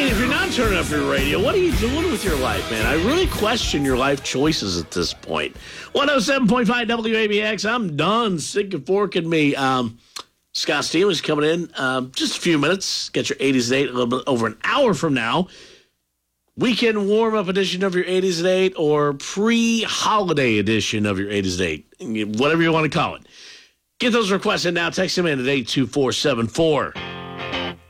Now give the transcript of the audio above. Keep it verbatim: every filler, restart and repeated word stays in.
mean, if you're not turning up your radio, what are you doing with your life, man? I really question your life choices at this point. one oh seven point five W A B X, I'm done. Sick of forking me. Um, Scott Stevens coming in um, just a few minutes. Get your eighties at eight a little bit over an hour from now. Weekend warm-up edition of your eighties at eight or pre-holiday edition of your eighties at eight. Whatever you want to call it. Get those requests in now. Text them in at eight two four seven four.